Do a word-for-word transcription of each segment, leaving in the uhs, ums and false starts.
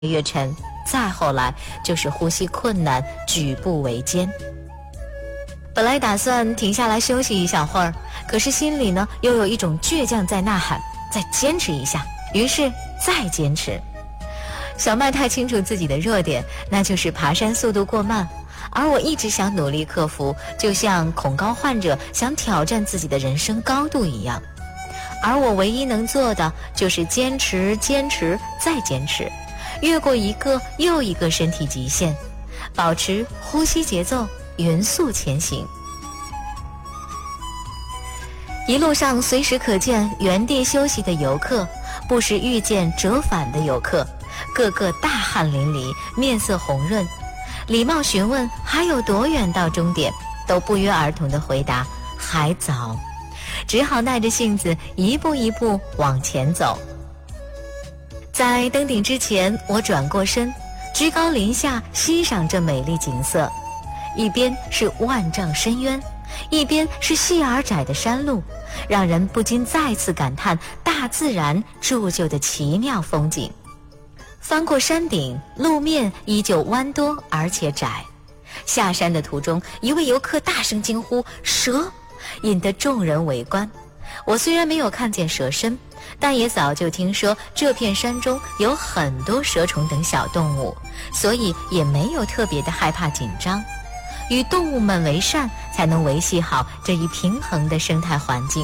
越沉，再后来就是呼吸困难，举步维艰。本来打算停下来休息一小会儿，可是心里呢又有一种倔强在呐喊，再坚持一下，于是再坚持。小麦太清楚自己的弱点，那就是爬山速度过慢，而我一直想努力克服，就像恐高患者想挑战自己的人生高度一样。而我唯一能做的就是坚持坚持再坚持，越过一个又一个身体极限，保持呼吸节奏，匀速前行。一路上随时可见原地休息的游客，不时遇见折返的游客，个个大汗淋漓，面色红润，礼貌询问还有多远到终点，都不约而同地回答还早，只好耐着性子一步一步往前走。在登顶之前，我转过身，居高临下欣赏这美丽景色，一边是万丈深渊，一边是细而窄的山路，让人不禁再次感叹大自然铸就的奇妙风景。翻过山顶，路面依旧弯多而且窄。下山的途中，一位游客大声惊呼蛇，引得众人围观。我虽然没有看见蛇身，但也早就听说这片山中有很多蛇虫等小动物，所以也没有特别的害怕紧张。与动物们为善，才能维系好这一平衡的生态环境。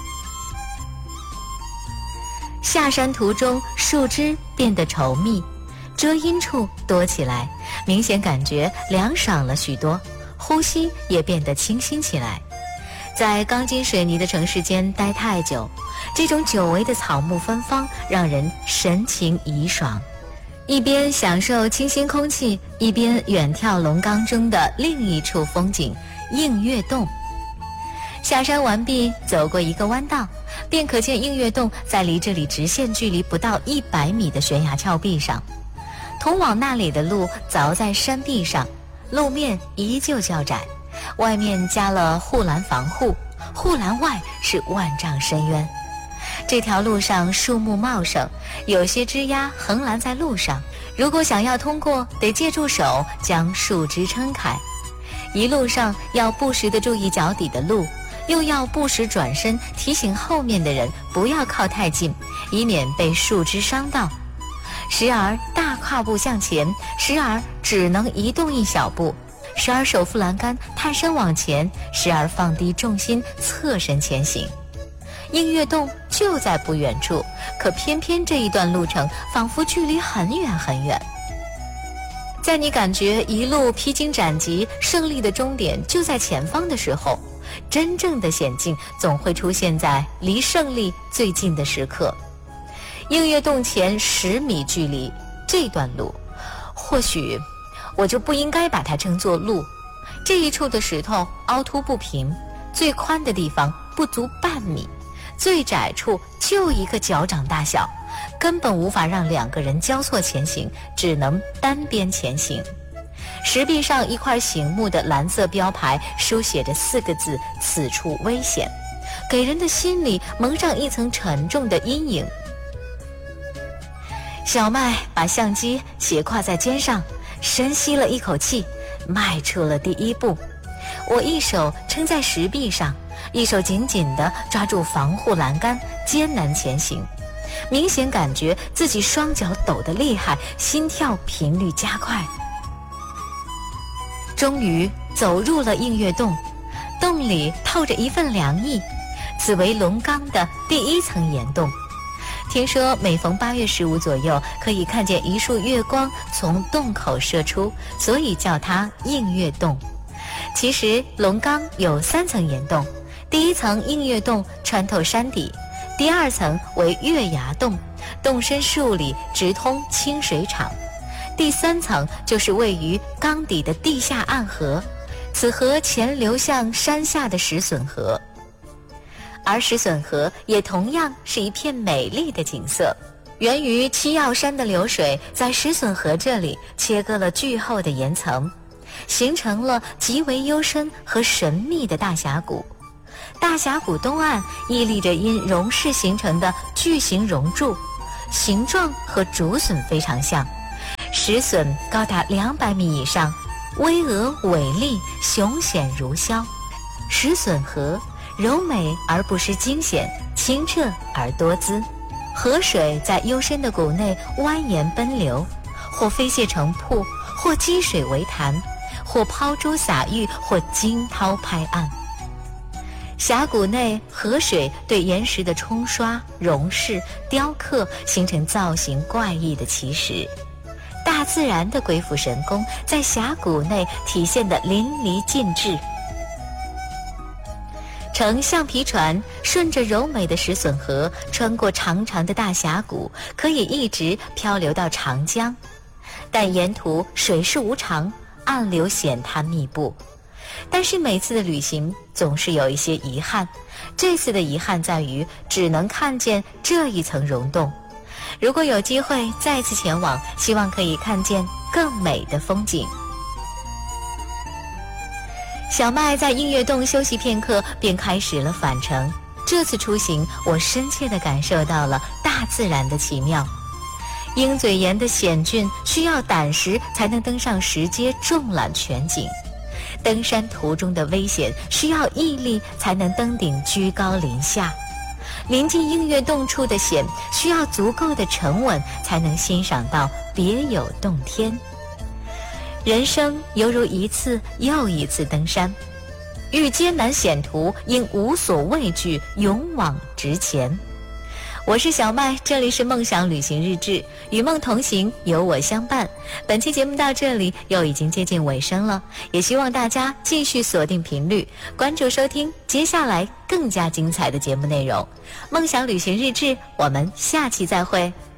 下山途中，树枝变得稠密，遮阴处多起来，明显感觉凉爽了许多，呼吸也变得清新起来。在钢筋水泥的城市间待太久，这种久违的草木芬芳让人神情怡爽。一边享受清新空气，一边远眺龙岗中的另一处风景映月洞。下山完毕，走过一个弯道，便可见映月洞在离这里直线距离不到一百米的悬崖峭壁上。通往那里的路凿在山壁上，路面依旧较窄，外面加了护栏防护，护栏外是万丈深渊。这条路上树木茂盛，有些枝丫横拦在路上，如果想要通过，得借助手将树枝撑开。一路上要不时地注意脚底的路，又要不时转身提醒后面的人不要靠太近，以免被树枝伤到。时而大跨步向前，时而只能移动一小步，时而手扶栏杆探身往前，时而放低重心侧身前行。映月洞就在不远处，可偏偏这一段路程仿佛距离很远很远。在你感觉一路披荆斩棘，胜利的终点就在前方的时候，真正的险境总会出现在离胜利最近的时刻。映月洞前十米距离，这段路，或许我就不应该把它称作路。这一处的石头凹凸不平，最宽的地方不足半米，最窄处就一个脚掌大小，根本无法让两个人交错前行，只能单边前行。石壁上一块醒目的蓝色标牌书写着四个字：此处危险，给人的心里蒙上一层沉重的阴影。小麦把相机斜挎在肩上，深吸了一口气，迈出了第一步。我一手撑在石壁上，一手紧紧地抓住防护栏杆，艰难前行。明显感觉自己双脚抖得厉害，心跳频率加快。终于走入了映月洞，洞里透着一份凉意，此为龙岗的第一层岩洞。听说每逢八月十五左右，可以看见一束月光从洞口射出，所以叫它映月洞。其实龙岗有三层岩洞，第一层映月洞穿透山底，第二层为月牙洞，洞深数里直通清水厂，第三层就是位于岗底的地下暗河，此河前流向山下的石笋河。而石笋河也同样是一片美丽的景色，源于七曜山的流水在石笋河这里切割了巨厚的岩层，形成了极为幽深和神秘的大峡谷。大峡谷东岸屹立着因溶蚀形成的巨型熔柱，形状和竹笋非常像， 石笋高达两百米以上，巍峨伟丽，雄险如霄。石笋河柔美而不失惊险，清澈而多姿。河水在幽深的谷内蜿蜒奔流，或飞泻成瀑，或积水为潭，或抛珠洒玉，或惊涛拍岸。峡谷内河水对岩石的冲刷、溶蚀、雕刻，形成造型怪异的奇石。大自然的鬼斧神工在峡谷内体现得淋漓尽致。乘橡皮船顺着柔美的石笋河，穿过长长的大峡谷，可以一直漂流到长江。但沿途水势无常，暗流险滩密布。但是每次的旅行总是有一些遗憾，这次的遗憾在于只能看见这一层溶洞。如果有机会再次前往，希望可以看见更美的风景。小麦在映月洞休息片刻，便开始了返程。这次出行，我深切地感受到了大自然的奇妙。鹰嘴岩的险峻，需要胆识才能登上石阶纵览全景。登山途中的危险，需要毅力才能登顶居高临下。临近映月洞处的险，需要足够的沉稳才能欣赏到别有洞天。人生犹如一次又一次登山，遇艰难险途，应无所畏惧，勇往直前。我是小麦，这里是梦想旅行日志，与梦同行，有我相伴。本期节目到这里又已经接近尾声了，也希望大家继续锁定频率，关注收听接下来更加精彩的节目内容。梦想旅行日志，我们下期再会。